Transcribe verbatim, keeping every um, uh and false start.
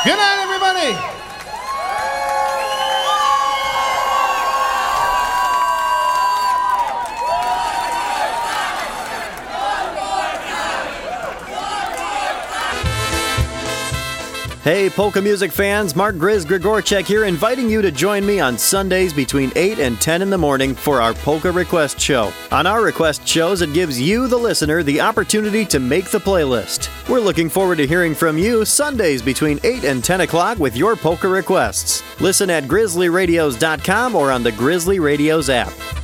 Good night, everybody. Hey, polka music fans, Mark Grizz Grigorchek here, inviting you to join me on Sundays between eight and ten in the morning for our Polka Request Show. On our request shows, it gives you, the listener, the opportunity to make the playlist. We're looking forward to hearing from you Sundays between eight and ten o'clock with your polka requests. Listen at grizzly radios dot com or on the Grizzly Radios app.